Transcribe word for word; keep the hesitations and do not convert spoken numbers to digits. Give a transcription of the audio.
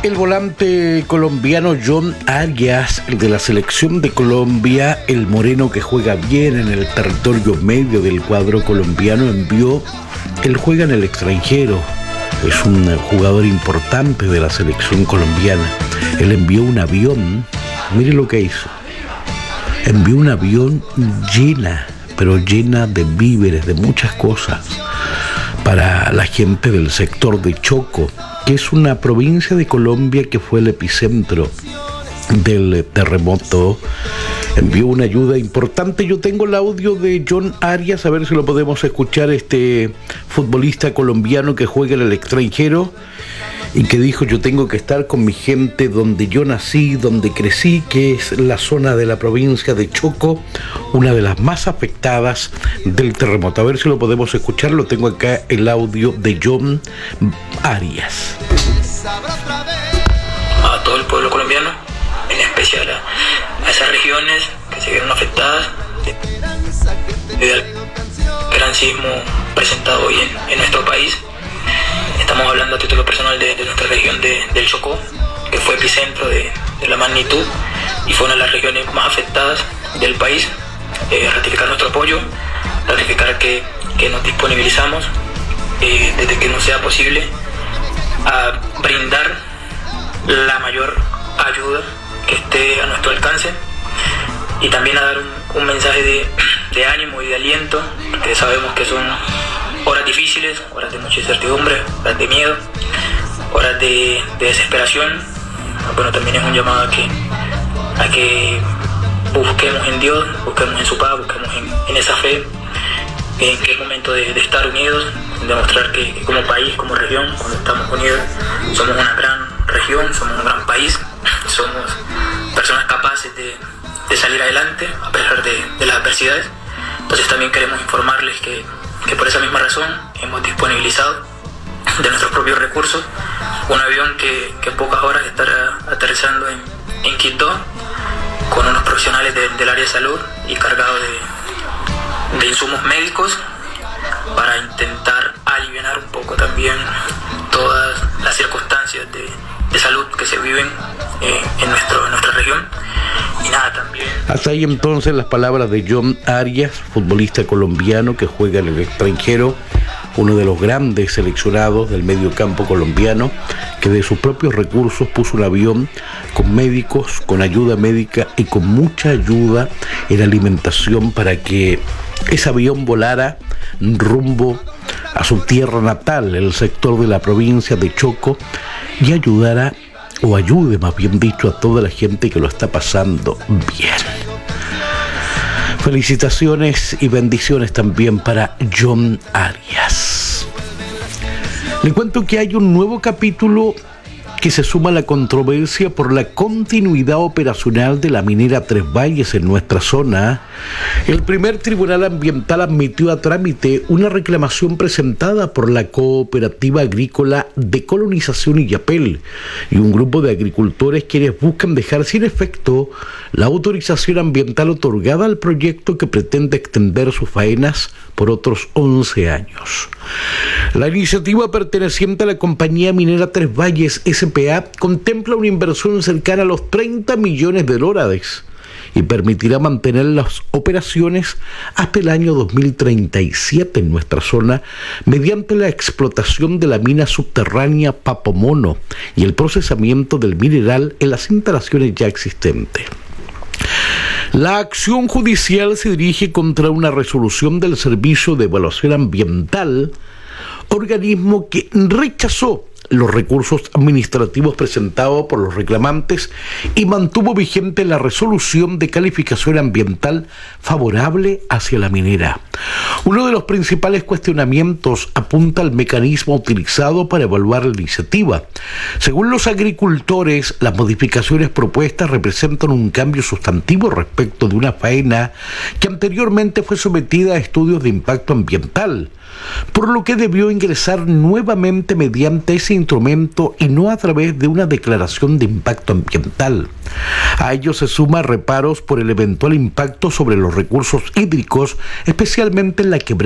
El volante colombiano John Arias, el de la selección de Colombia, el moreno que juega bien en el territorio medio del cuadro colombiano, envió, él juega en el extranjero, es un jugador importante de la selección colombiana. Él envió un avión, mire lo que hizo, envió un avión llena, pero llena de víveres, de muchas cosas, para la gente del sector de Choco, que es una provincia de Colombia que fue el epicentro del terremoto. Envió una ayuda importante. Yo tengo el audio de John Arias, a ver si lo podemos escuchar, este futbolista colombiano que juega en el extranjero y que dijo: yo tengo que estar con mi gente donde yo nací, donde crecí, que es la zona de la provincia de Choco, una de las más afectadas del terremoto. A ver si lo podemos escuchar. Lo tengo acá, el audio de John Arias. A todo el pueblo colombiano, en especial a, a esas regiones que se vieron afectadas debido al gran sismo presentado hoy en, en nuestro país. Estamos hablando a título personal de, de nuestra región de, del Chocó, que fue epicentro de, de la magnitud y fue una de las regiones más afectadas del país. Eh, ratificar nuestro apoyo, ratificar que, que nos disponibilizamos eh, desde que nos sea posible a brindar la mayor ayuda que esté a nuestro alcance, y también a dar un, un mensaje de, de ánimo y de aliento, porque sabemos que son horas difíciles, horas de mucha incertidumbre, horas de miedo, horas de, de desesperación. Bueno, también es un llamado a que, a que busquemos en Dios, busquemos en su paz, busquemos en, en esa fe, en que es momento de, de estar unidos, demostrar que, que como país, como región, cuando estamos unidos, somos una gran región, somos un gran país, somos personas capaces de, de salir adelante a pesar de, de las adversidades. Entonces también queremos informarles que, que por esa misma razón hemos disponibilizado de nuestros propios recursos un avión que, que en pocas horas estará aterrizando en, en Quito con unos profesionales de, del área de salud y cargado de, de insumos médicos para intentar aliviar un poco también todas las circunstancias de, de salud que se viven eh, en, nuestro, en nuestra región. Y nada, también. Hasta ahí entonces las palabras de John Arias, futbolista colombiano que juega en el extranjero, uno de los grandes seleccionados del mediocampo colombiano, que de sus propios recursos puso un avión con médicos, con ayuda médica y con mucha ayuda en alimentación para que ese avión volara rumbo a su tierra natal, el sector de la provincia de Choco, y ayudara, o ayude más bien dicho, a toda la gente que lo está pasando bien. Felicitaciones y bendiciones también para John Arias. Le cuento que hay un nuevo capítulo que se suma a la controversia por la continuidad operacional de la minera Tres Valles en nuestra zona. El primer tribunal ambiental admitió a trámite una reclamación presentada por la cooperativa agrícola de Colonización Illapel y un grupo de agricultores quienes buscan dejar sin efecto la autorización ambiental otorgada al proyecto que pretende extender sus faenas por otros once años. La iniciativa perteneciente a la compañía minera Tres Valles S P A contempla una inversión cercana a los treinta millones de dólares y permitirá mantener las operaciones hasta el año dos mil treinta y siete en nuestra zona mediante la explotación de la mina subterránea Papomono y el procesamiento del mineral en las instalaciones ya existentes. La acción judicial se dirige contra una resolución del Servicio de Evaluación Ambiental, organismo que rechazó los recursos administrativos presentados por los reclamantes y mantuvo vigente la resolución de calificación ambiental favorable hacia la minera. Uno de los principales cuestionamientos apunta al mecanismo utilizado para evaluar la iniciativa. Según los agricultores, las modificaciones propuestas representan un cambio sustantivo respecto de una faena que anteriormente fue sometida a estudios de impacto ambiental, por lo que debió ingresar nuevamente mediante ese instrumento y no a través de una declaración de impacto ambiental. A ello se suma reparos por el eventual impacto sobre los recursos hídricos, especialmente en la quebrada